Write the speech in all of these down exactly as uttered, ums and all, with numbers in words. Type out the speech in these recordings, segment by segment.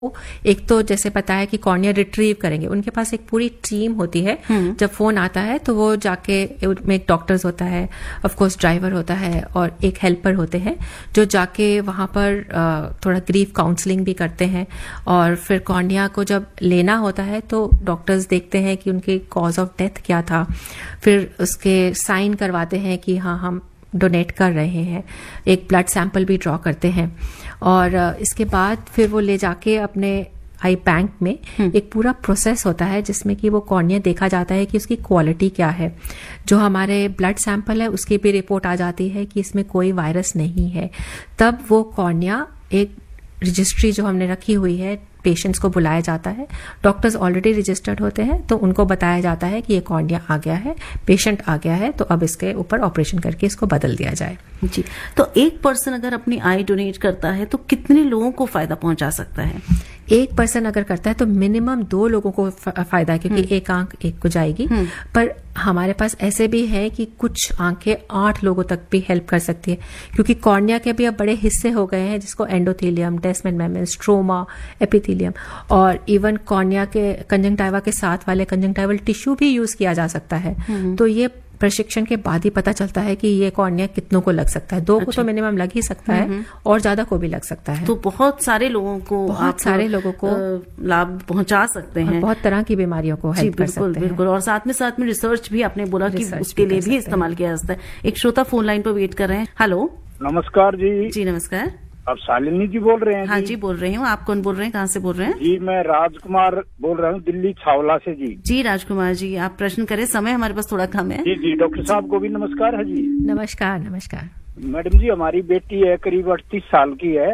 एक तो जैसे बताया कि कॉर्निया रिट्रीव करेंगे, उनके पास एक पूरी टीम होती है। जब फोन आता है तो वो जाके, में एक डॉक्टर्स होता है, ऑफ कोर्स ड्राइवर होता है और एक हेल्पर होते हैं जो जाके वहां पर थोड़ा ग्रीफ काउंसलिंग भी करते हैं। और फिर कॉर्निया को जब लेना होता है तो डॉक्टर्स देखते हैं कि उनके कॉज ऑफ डेथ क्या था, फिर उसके साइन करवाते हैं कि हाँ हम डोनेट कर रहे हैं, एक ब्लड सैंपल भी ड्रॉ करते हैं। और इसके बाद फिर वो ले जाके अपने आई बैंक में एक पूरा प्रोसेस होता है जिसमें कि वो कॉर्निया देखा जाता है कि उसकी क्वालिटी क्या है। जो हमारे ब्लड सैंपल है उसकी भी रिपोर्ट आ जाती है कि इसमें कोई वायरस नहीं है। तब वो कॉर्निया एक रजिस्ट्री जो हमने रखी हुई है, पेशेंट्स को बुलाया जाता है, डॉक्टर्स ऑलरेडी रजिस्टर्ड होते हैं तो उनको बताया जाता है कि ये कॉर्निया आ गया है, पेशेंट आ गया है, तो अब इसके ऊपर ऑपरेशन करके इसको बदल दिया जाए। जी, तो एक पर्सन अगर अपनी आई डोनेट करता है तो कितने लोगों को फायदा पहुंचा सकता है? एक पर्सन अगर करता है तो मिनिमम दो लोगों को फायदा है, क्योंकि एक आंख एक को जाएगी। पर हमारे पास ऐसे भी है कि कुछ आंखें आठ लोगों तक भी हेल्प कर सकती है, क्योंकि कॉर्निया के भी अब बड़े हिस्से हो गए हैं जिसको एंडोथेलियम, डेस्मेंट मेम्ब्रेन, स्ट्रोमा, एपिथेलियम, और इवन कॉर्निया के कंजंक्टिवा के साथ वाले कंजंक्टिवल टिश्यू भी यूज किया जा सकता है। तो ये प्रशिक्षण के बाद ही पता चलता है कि ये कॉर्निया कितनों को लग सकता है। दो अच्छा। को तो मिनिमम लग ही सकता है और ज्यादा को भी लग सकता है। तो बहुत सारे लोगों को बहुत सारे लोगों को लाभ पहुंचा सकते हैं, बहुत तरह की बीमारियों को हेल्प कर सकते हैं। बिल्कुल, और साथ में साथ में रिसर्च भी आपने बोला कि उसके लिए भी इस्तेमाल किया जाता है। एक श्रोता फोन लाइन पर वेट कर रहे हैं। हेलो, नमस्कार जी। जी नमस्कार, आप शालिनी जी बोल रहे हैं? हाँ जी, बोल रही हूँ। आप कौन बोल रहे हैं, कहाँ से बोल रहे हैं? जी मैं राजकुमार बोल रहा हूँ, दिल्ली छावला से। जी जी राजकुमार जी, आप प्रश्न करें, समय हमारे पास थोड़ा कम है। जी जी, डॉक्टर साहब को भी नमस्कार है जी। नमस्कार नमस्कार। मैडम जी, हमारी बेटी है, करीब अड़तीस साल की है।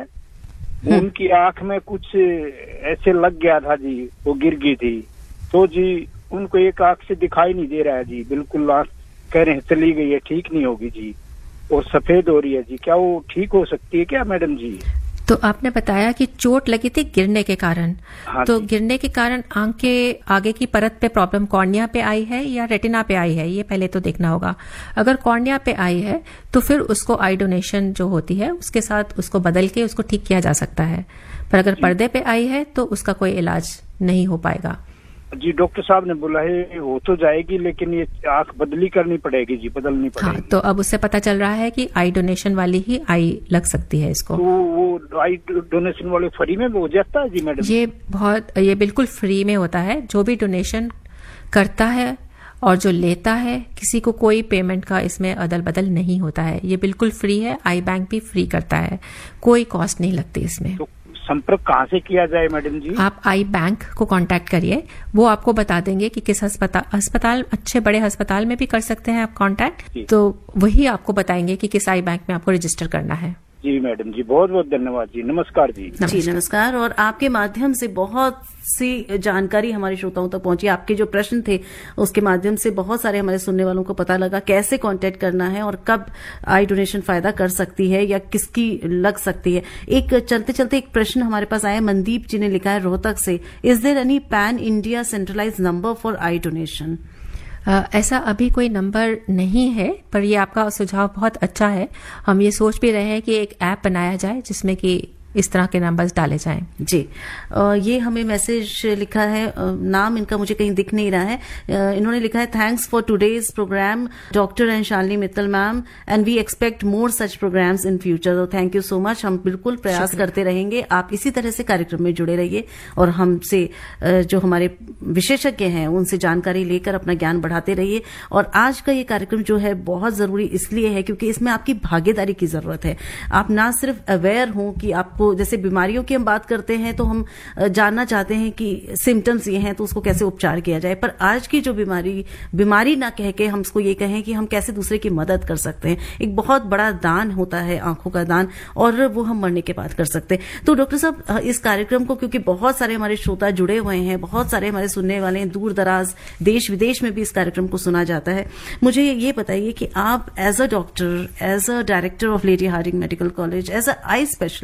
उनकी आंख में कुछ ऐसे लग गया था जी, वो गिर गई थी, तो जी उनको एक आंख से दिखाई नहीं दे रहा है जी, बिल्कुल आंख कह रहे हैं चली गई है, ठीक नहीं होगी जी, और सफेद हो रही है जी। क्या वो ठीक हो सकती है क्या मैडम जी? तो आपने बताया कि चोट लगी थी गिरने के कारण। हाँ, तो गिरने के कारण आंख के आगे की परत पे प्रॉब्लम कॉर्निया पे आई है या रेटिना पे आई है, ये पहले तो देखना होगा। अगर कॉर्निया पे आई है तो फिर उसको आई डोनेशन जो होती है उसके साथ उसको बदल के उसको ठीक किया जा सकता है। पर अगर पर्दे पे आई है तो उसका कोई इलाज नहीं हो पाएगा। जी डॉक्टर साहब ने बोला है हो तो जाएगी, लेकिन ये आंख बदली करनी पड़ेगी जी, बदलनी पड़ेगी। हाँ, तो अब उससे पता चल रहा है कि आई डोनेशन वाली ही आई लग सकती है इसको। तो वो आई डोनेशन वाले फ्री में हो जाता है जी मैडम? ये बहुत, ये बिल्कुल फ्री में होता है। जो भी डोनेशन करता है और जो लेता है, किसी को कोई पेमेंट का इसमें अदल बदल नहीं होता है। ये बिल्कुल फ्री है। आई बैंक भी फ्री करता है, कोई कॉस्ट नहीं लगती इसमें। तो संपर्क कहाँ से किया जाए मैडम जी? आप आई बैंक को कांटेक्ट करिए, वो आपको बता देंगे कि किस अस्पताल अस्पताल अच्छे बड़े अस्पताल में भी कर सकते हैं आप कांटेक्ट, तो वही आपको बताएंगे कि किस आई बैंक में आपको रजिस्टर करना है। जी मैडम जी, बहुत बहुत धन्यवाद जी। नमस्कार जी। नमस्कार। जी नमस्कार। और आपके माध्यम से बहुत सी जानकारी हमारे श्रोताओं तक पहुंची। आपके जो प्रश्न थे उसके माध्यम से बहुत सारे हमारे सुनने वालों को पता लगा कैसे कांटेक्ट करना है और कब आई डोनेशन फायदा कर सकती है या किसकी लग सकती है। एक चलते चलते एक प्रश्न हमारे पास आया, मनदीप जी ने लिखा है रोहतक से, is there any pan India centralise number for I donation? Uh, ऐसा अभी कोई नंबर नहीं है, पर ये आपका सुझाव बहुत अच्छा है। हम ये सोच भी रहे हैं कि एक ऐप बनाया जाए जिसमें कि इस तरह के नंबर्स डाले जाएं। जी, आ, ये हमें मैसेज लिखा है, आ, नाम इनका मुझे कहीं दिख नहीं रहा है। आ, इन्होंने लिखा है, thanks for today's programme doctor and Shalini Mittal ma'am, and we expect more such programmes in future. तो थैंक यू सो मच। हम बिल्कुल प्रयास करते रहेंगे, आप इसी तरह से कार्यक्रम में जुड़े रहिए और हमसे जो हमारे विशेषज्ञ हैं उनसे जानकारी लेकर अपना ज्ञान बढ़ाते रहिए। और आज का ये कार्यक्रम जो है बहुत जरूरी इसलिए है क्योंकि इसमें आपकी भागीदारी की जरूरत है। आप ना सिर्फ अवेयर हों कि आपको, जैसे बीमारियों की हम बात करते हैं तो हम जानना चाहते हैं कि सिम्टम्स ये हैं तो उसको कैसे उपचार किया जाए, पर आज की जो बीमारी बीमारी ना कह के हम उसको ये कहें कि हम कैसे दूसरे की मदद कर सकते हैं। एक बहुत बड़ा दान होता है आंखों का दान, और वो हम मरने के बाद कर सकते हैं। तो डॉक्टर साहब, इस कार्यक्रम को क्योंकि बहुत सारे हमारे श्रोता जुड़े हुए हैं, बहुत सारे हमारे सुनने वाले हैं, दूर दराज देश विदेश में भी इस कार्यक्रम को सुना जाता है, मुझे ये बताइए कि आप as a doctor, as a director of lady Hardinge medical college, as a eye specialist,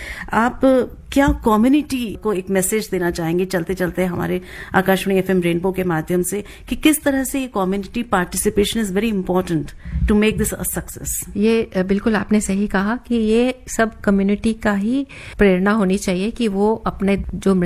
आप क्या कम्युनिटी को एक मैसेज देना चाहेंगे चलते चलते हमारे आकाशवाणी एफएम रेनबो के माध्यम से कि किस तरह से ये community participation is very important to make this a success? ये बिल्कुल आपने सही कहा कि ये सब कम्युनिटी का ही प्रेरणा होनी चाहिए कि वो अपने जो